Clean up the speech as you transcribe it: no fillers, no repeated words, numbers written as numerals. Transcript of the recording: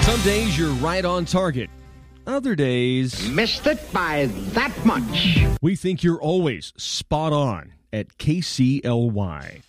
Some days you're right on target. Other days, Missed it by that much. we think you're always spot on at KCLY.